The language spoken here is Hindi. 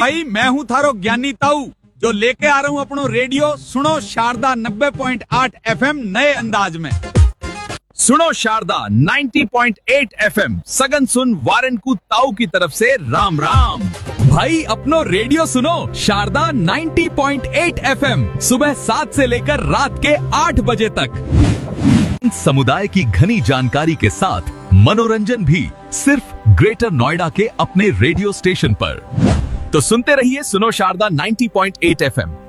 भाई मैं हूँ थारो ज्ञानी ताऊ जो लेके आ रहा हूँ अपनो रेडियो सुनो शारदा 90.8 एफएम नए अंदाज में। सुनो शारदा 90.8 एफएम सगन सुन वारन को ताऊ की तरफ से राम राम। भाई अपनो रेडियो सुनो शारदा 90.8 एफएम सुबह 7 से लेकर रात के 8 बजे तक। समुदाय की घनी जानकारी के साथ मनोरंजन भी सिर्फ ग्रेटर नोएडा के अपने रेडियो स्टेशन पर। तो सुनते रहिए सुनो शारदा 90.8 एफएम।